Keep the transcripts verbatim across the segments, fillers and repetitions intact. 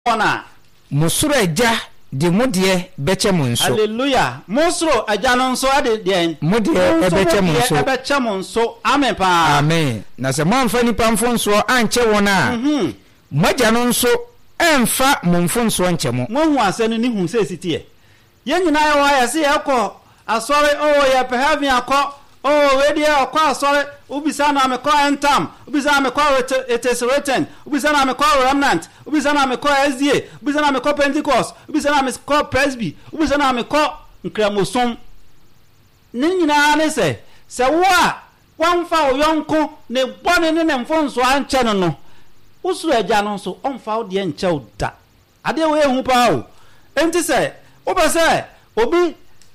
ona musuro agya de modie beche mu nso. Hallelujah. Musuro agya no nso ade den modie ebeche mu nso ebeche mu nso. Amen pa. Amen. Na se manfa nipa mfo nso anche wona mhm magya no nso emfa mu mfo nso anche mu. Mo hu asenu ni hu se sitie ye nyina ya wa ya se yakọ asori oh ya pe have yakọ oh we dey akọ asori ubisa na me call entam ubisa me call it is written ubisa na me call remnant ubisa na me call S D A ubisa na me call Pentecost ubisa na me call Presby ubisa na me call nkramosom ni nyina ne se se wo a wamfa oyonko ne bone ne ne mfonso anche no no usu agya no so omfa wo de nche wo da ade we hu pa o enti se obese obi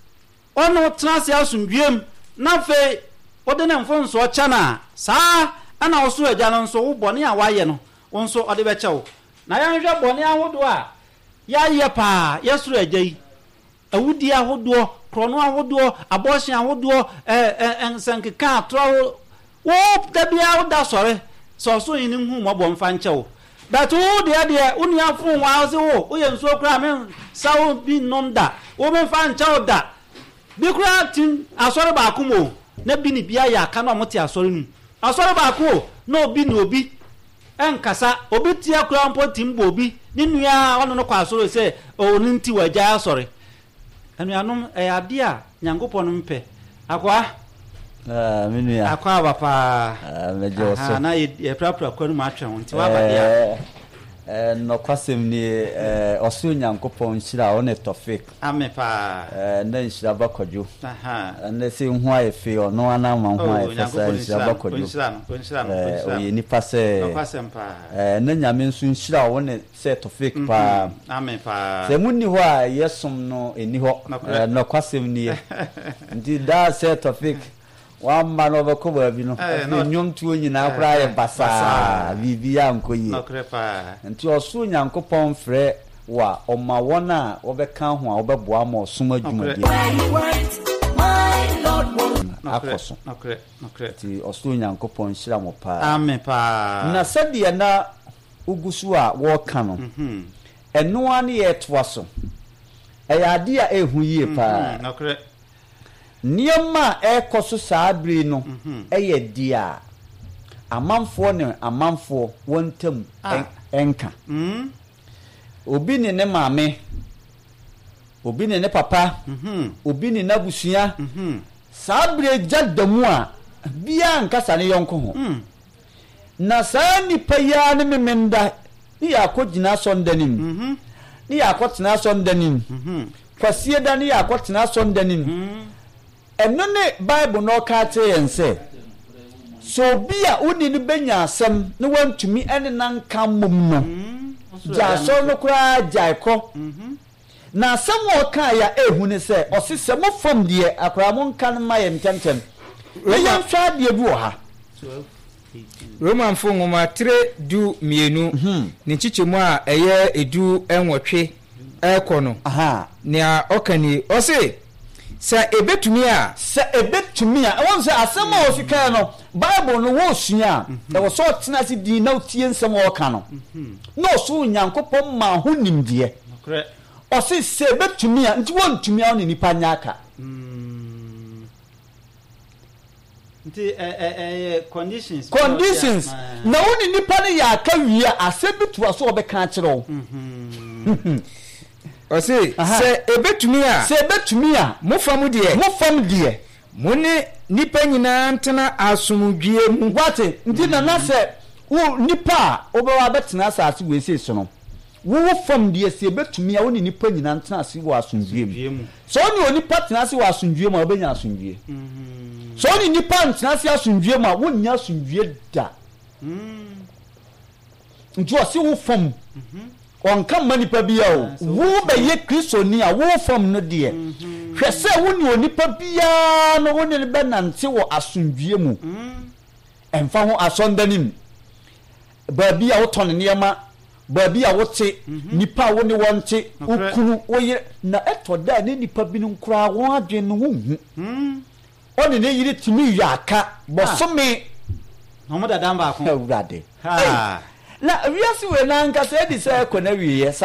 ono trans ya sundwem na fe ode ne mfonso chana saa ana osu agya no so wo bone a waye no wonso ode be chewo na ya hwe bone ahodo a ya ye pa yesuru agya yi awudi ahodo krono ahodo abortion ahodo eh ensankeka atro wo da bia wo da sore so so yin hu mo bo mfa nchewo but wo de de unu afun wa se wo wo ye nso kra me sawo bi nonda wo me mfa nchewo da bi kra tin asore ba akumo na bi ni bia ya ka na omote asore nu asore ba aku na obi na obi enkasa obi tia kra mpo timbo obi ni nua ono no kwa asore se o ni nti waja asore anu anum e ade a nyankopon mpe akwa ah minua akwa papa ah mejo so na ye prapra kwanu ma atwa won ti wa ba dia eh no kwasem ni eh osu nyankopon hira one tofik amen pa eh na hira bakojo aha na se hu ayefe ono ana ma hu ayefe hira bakojo hira no hira no eh oye ni pase no kwasem pa eh na nyame nso hira one se tofik pa amen pa se munni ho a yesum no eni ho no kwasem ni ndi da se tofik wamba no bako babi no nyom tuo nyina kra ye basa bibia nkoyi okrepa nti osu nyankopon frɛ wa oma wona obeka ho a obeboa ma osum adwumadi akoso okre okre ti osu nyankopon hyira mo pa amen pa na sɛdeɛ na ugusu a wo ka no mhm eno ane ye toaso ɛyɛ ade a ehu yie pa okre niema ekoso saabri no eye dia amanfo ne amanfo wontam enka mm obi ne ne maame obi ne ne papa mhm obi ne nabusua mhm saabri jadamu a bia nkasa ne yonko ho mm na saa nipa ya ne memenda ni yakogina sondanim mhm ni yakotena sondanim mhm kwasie da ni yakotena sondanim mhm eno ne bible no ka te yense so bia uni ni benya asem ne wantumi ene nan kan mum no ja so no kura jaiko na asem wo ka ya ehu ne se osise mo fam de akora mo kan ma ye ntentem e yan twa de bi wo ha Roman fongo ma tre du mienu ni chichemu a eye edu enwotwe ekono aha ne a okani ose sa ebetumi a sa ebetumi a won se asem a ofika no bible no wo sua e wo so tena si di na otie nsem wo ka no no so nyankopon ma ho nimdie o se se ebetumi a nti won tumi a oni nipa nyaka nti eh eh conditions conditions na oni nipa ne ya ka wiya asebitu aso obeka kire o se se ebetumi a se ebetumi a mofam de mofam de mone nipa nyina ntena asomdwie mu wate nti na na se wo nipa obewa betena asase we se so no wo fam de se ebetumi a woni nipa nyina ntena ase wo asomdwie mu so oni onipa tena ase wo asomdwie mu obenya asomdwie mhm so oni nipa ntena ase asomdwie mu a wonya asomdwie da mhm nti o se wo fam mhm onka manipa bia o wo be ye kristo ni a wo fam no de hwe se wo ni onipa bia no wo ni be nante wo asundwie mu emfa ho asondanim ba bia wo ton niema ba bia wo te nipa wo ni wonte ukunu wo ye na etoda ne nipa bi no nkura wo adwen no wo hu oni ne yiri timi yaka bosome no mo dada mba ko awurade ha na wiase we na nkasa edi sɛ ɛkɔ na wiye